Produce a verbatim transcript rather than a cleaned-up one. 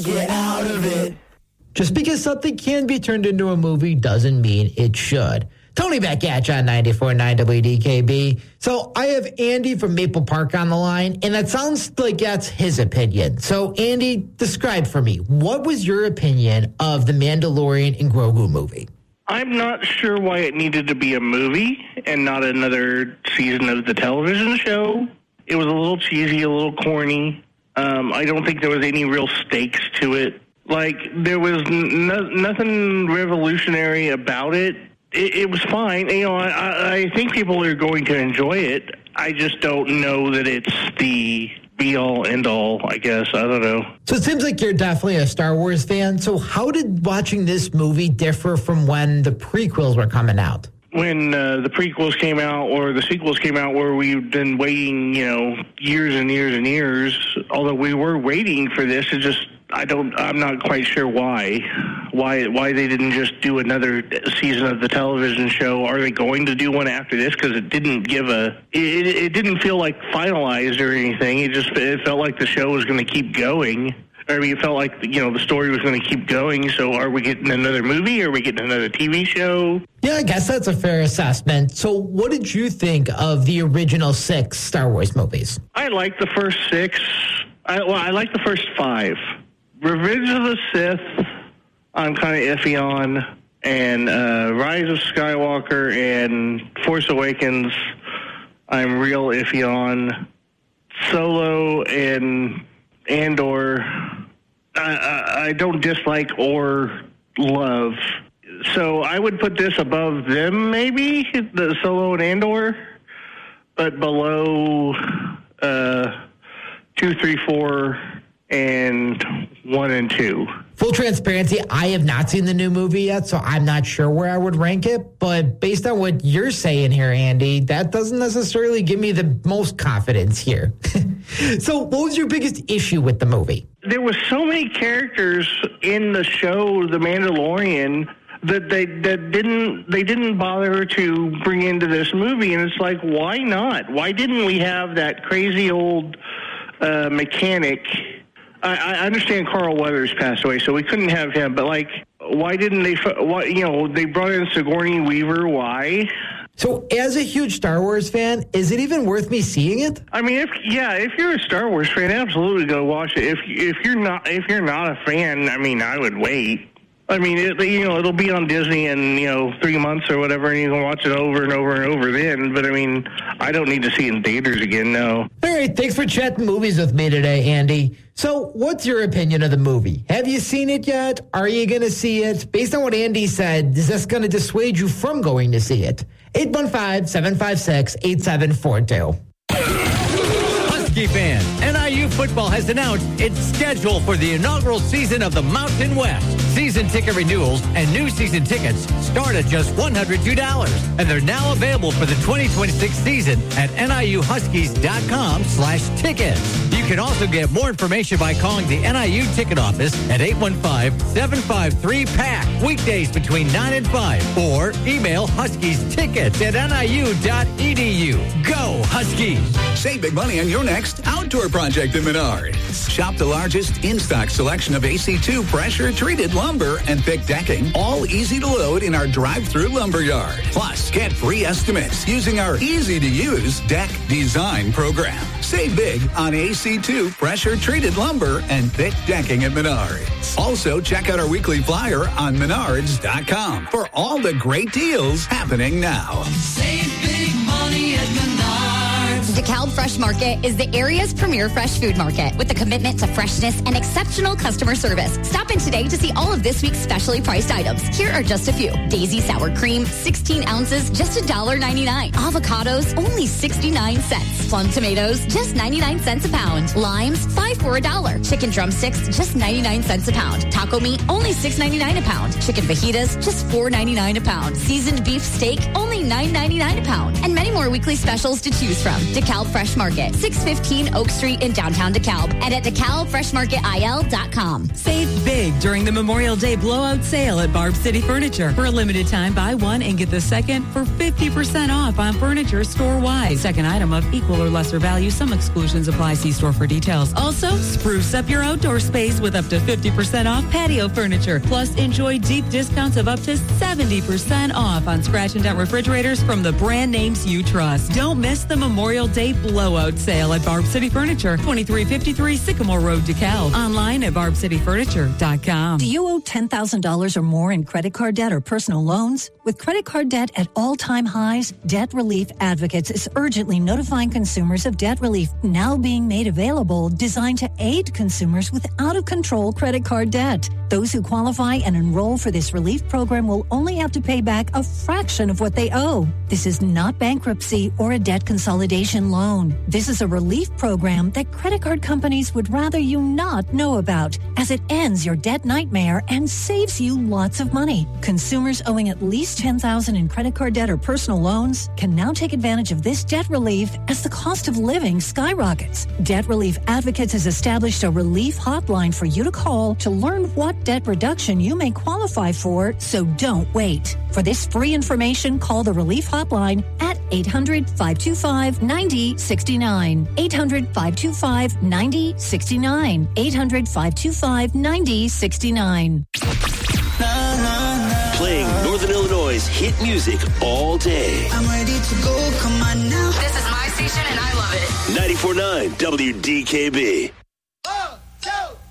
get out of it. Just because something can be turned into a movie doesn't mean it should. Tony back at you on ninety-four point nine W D K B. So I have Andy from Maple Park on the line, and that sounds like that's his opinion. So Andy, describe for me, what was your opinion of the Mandalorian and Grogu movie? I'm not sure why it needed to be a movie and not another season of the television show. It was a little cheesy, a little corny. Um, I don't think there was any real stakes to it. Like, there was no, nothing revolutionary about it. It, it was fine. You know, I, I think people are going to enjoy it. I just don't know that it's the be-all, end-all, I guess. I don't know. So it seems like you're definitely a Star Wars fan. So how did watching this movie differ from when the prequels were coming out? When uh, the prequels came out or the sequels came out, where we've been waiting, you know, years and years and years, although we were waiting for this, it just, I don't, I'm not quite sure why. Why why they didn't just do another season of the television show. Are they going to do one after this? Because it didn't give a, it, it didn't feel like finalized or anything. It just, it felt like the show was going to keep going. I mean, it felt like, you know, the story was going to keep going. So are we getting another movie? Are we getting another T V show? Yeah, I guess that's a fair assessment. So what did you think of the original six Star Wars movies? I like the first six. I, well, I like the first five. Revenge of the Sith, I'm kind of iffy on. And uh, Rise of Skywalker and Force Awakens, I'm real iffy on. Solo and Andor, I, I, I don't dislike or love. So I would put this above them, maybe, the Solo and Andor, but below uh, two, three, four, and one and two. Full transparency, I have not seen the new movie yet, so I'm not sure where I would rank it. But based on what you're saying here, Andy, that doesn't necessarily give me the most confidence here. So what was your biggest issue with the movie? There were so many characters in the show, The Mandalorian, that they that didn't they didn't bother to bring into this movie. And it's like, why not? Why didn't we have that crazy old uh, mechanic? I, I understand Carl Weathers passed away, so we couldn't have him. But, like, why didn't they, why, you know, they brought in Sigourney Weaver. Why? So, as a huge Star Wars fan, is it even worth me seeing it? I mean, if yeah, if you're a Star Wars fan, absolutely go watch it. If if you're not if you're not a fan, I mean, I would wait. I mean, it, you know, it'll be on Disney in, you know, three months or whatever, and you can watch it over and over and over then. But, I mean, I don't need to see it in theaters again, no. All right, thanks for chatting movies with me today, Andy. So what's your opinion of the movie? Have you seen it yet? Are you going to see it? Based on what Andy said, is this going to dissuade you from going to see it? eight one five, seven five six, eight seven four two. Husky fans, N I U football has announced its schedule for the inaugural season of the Mountain West. Season ticket renewals and new season tickets start at just one hundred two dollars, and they're now available for the twenty twenty-six season at N I U Huskies dot com slash tickets. You can also get more information by calling the N I U ticket office at eight one five, seven five three, P A C, weekdays between nine and five, or email Huskies tickets at N I U dot E D U. Go Huskies! Save big money on your next outdoor project at Menards. Shop the largest in-stock selection of A C two pressure-treated lumber and thick decking, all easy to load in our drive-through lumber yard. Plus, get free estimates using our easy-to-use deck design program. Save big on A C two pressure-treated lumber and thick decking at Menards. Also, check out our weekly flyer on Menards dot com for all the great deals happening now. Save big money at Menards. DeKalb Fresh Market is the area's premier fresh food market with a commitment to freshness and exceptional customer service. Stop in today to see all of this week's specially priced items. Here are just a few. Daisy sour cream, sixteen ounces, just one dollar ninety-nine. Avocados, only sixty-nine cents. Plum tomatoes, just ninety-nine cents a pound. Limes, five for a dollar. Chicken drumsticks, just ninety-nine cents a pound. Taco meat, only six ninety-nine a pound. Chicken fajitas, just four ninety-nine a pound. Seasoned beef steak, only nine ninety-nine a pound. And many more weekly specials to choose from. DeKalb Fresh Market, six fifteen Oak Street in downtown DeKalb, and at DeKalb Fresh Market I L dot com. Save big big during the Memorial Day blowout sale at Barb City Furniture. For a limited time, buy one and get the second for fifty percent off on furniture store-wide. Second item of equal or lesser value. Some exclusions apply. See store for details. Also, spruce up your outdoor space with up to fifty percent off patio furniture. Plus, enjoy deep discounts of up to seventy percent off on scratch and dent refrigerators from the brand names you trust. Don't miss the Memorial Day blowout sale at Barb City Furniture, twenty-three fifty-three Sycamore Road, DeKalb. Online at barb city furniture dot com. Do you owe ten thousand dollars or more in credit card debt or personal loans? With credit card debt at all-time highs, Debt Relief Advocates is urgently notifying consumers of debt relief now being made available, designed to aid consumers with out-of-control credit card debt. Those who qualify and enroll for this relief program will only have to pay back a fraction of what they owe. This is not bankruptcy or a debt consolidation loan. This is a relief program that credit card companies would rather you not know about, as it ends your debt nightmare and saves you lots of money. Consumers owing at least ten thousand dollars in credit card debt or personal loans can now take advantage of this debt relief as the cost of living skyrockets. Debt Relief Advocates has established a relief hotline for you to call to learn what debt reduction you may qualify for, so don't wait. For this free information, call the Relief Hotline at eight hundred, five two five, nine zero six nine. eight hundred, five two five, nine zero six nine. eight hundred, five two five, nine zero six nine. Playing Northern Illinois' hit music all day. I'm ready to go, come on now. This is my station and I love it. ninety-four point nine W D K B.